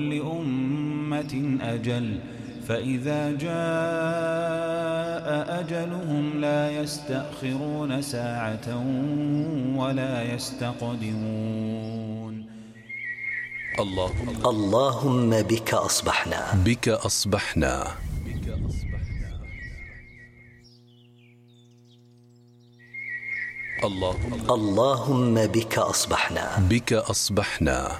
لأمة أجل فإذا جاء أجلهم لا يستأخرون ساعة ولا يستقدمون. اللهم بك أصبحنا اللهم بك أصبحنا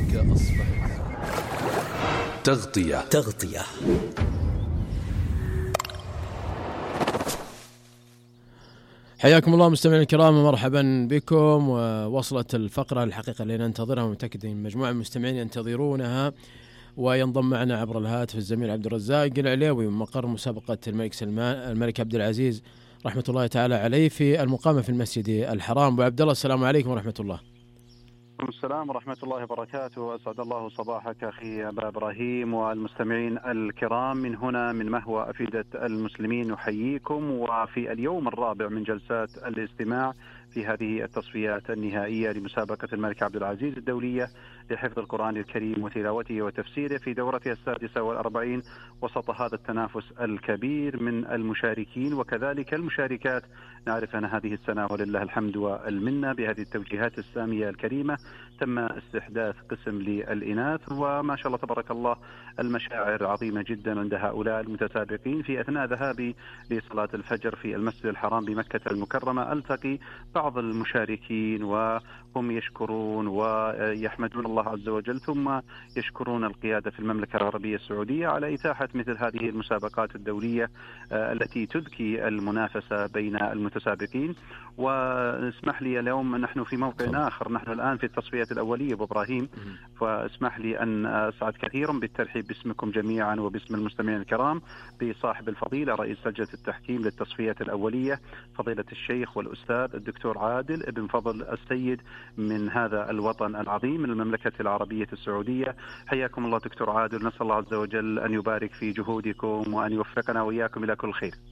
تغطية حياكم الله مستمعينا الكرام ومرحبا بكم. ووصلت الفقرة الحقيقة اللي ننتظرها ومتأكد أن مجموعة من المستمعين ينتظرونها، وينضم معنا عبر الهاتف الزميل عبد الرزاق العليوي من مقر مسابقة الملك عبد العزيز رحمة الله تعالى عليه في المقامة في المسجد الحرام. أبو عبد الله السلام عليكم ورحمة الله. السلام ورحمة الله وبركاته. أسعد الله صباحك أخي أبا إبراهيم والمستمعين الكرام من هنا من مهوى أفئدة المسلمين نحييكم، وفي اليوم الرابع من جلسات الاستماع في هذه التصفيات النهائية لمسابقة الملك عبد العزيز الدولية لحفظ القرآن الكريم وتلاوته وتفسيره في دورتها 46 وسط هذا التنافس الكبير من المشاركين وكذلك المشاركات. نعرف أن هذه السنة ولله الحمد والمنة بهذه التوجيهات السامية الكريمة تم استحداث قسم للإناث، وما شاء الله تبارك الله المشاعر عظيمة جدا عند هؤلاء المتسابقين. في أثناء ذهابي لصلاة الفجر في المسجد الحرام بمكة المكرمة ألتقي بعض المشاركين وهم يشكرون ويحمدون الله عز وجل ثم يشكرون القيادة في المملكة العربية السعودية على إتاحة مثل هذه المسابقات الدولية التي تذكي المنافسة بين المتسابقين. واسمح لي اليوم نحن في موقع آخر، نحن الآن في التصفيات الأولية أبو إبراهيم، فاسمح لي أن أسعد كثيرا بالترحيب باسمكم جميعا وباسم المستمعين الكرام بصاحب الفضيلة رئيس لجنة التحكيم للتصفيات الأولية فضيلة الشيخ والأستاذ الدكتور عادل ابن فضل السيد من هذا الوطن العظيم من المملكة العربية السعودية. حياكم الله دكتور عادل، نسأل الله عز وجل أن يبارك في جهودكم وأن يوفقنا وإياكم إلى كل خير.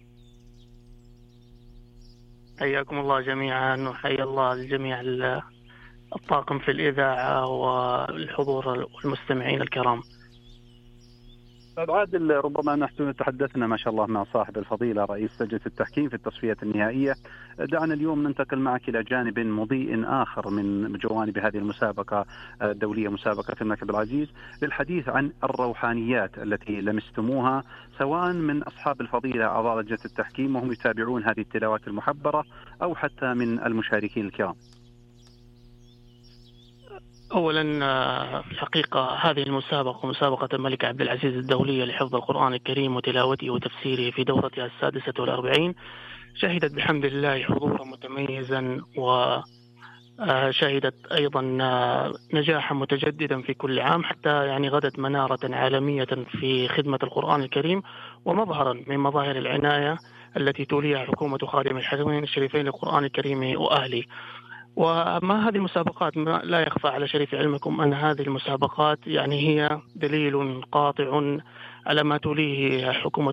حياكم الله جميعا وحيا الله الجميع الطاقم في الإذاعة والحضور والمستمعين الكرام. أستاذ عادل، ربما نحن تحدثنا ما شاء الله مع صاحب الفضيلة رئيس لجنة التحكيم في التصفيات النهائية. دعنا اليوم ننتقل معك إلى جانب مضيء آخر من جوانب هذه المسابقة الدولية، مسابقة الملك عبد العزيز، للحديث عن الروحانيات التي لمستموها سواء من أصحاب الفضيلة أعضاء لجنة التحكيم وهم يتابعون هذه التلاوات المحبرة أو حتى من المشاركين الكرام. أولا الحقيقة هذه المسابقة مسابقة الملك عبد العزيز الدولية لحفظ القرآن الكريم وتلاوته وتفسيره في دورتها 46 شهدت بحمد الله حضورا متميزا، وشهدت أيضا نجاحا متجددا في كل عام، حتى يعني غدت منارة عالمية في خدمة القرآن الكريم ومظهرا من مظاهر العناية التي توليها حكومة خادم الحرمين الشريفين للقرآن الكريم وأهله. وما هذه المسابقات لا يخفى على شريف علمكم أن هذه المسابقات يعني هي دليل قاطع على ما توليه حكومة